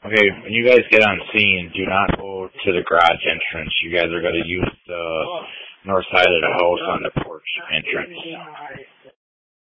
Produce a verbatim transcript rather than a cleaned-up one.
Okay, when you guys get on scene, do not go to the garage entrance. You guys are going to use the north side of the house on the porch entrance.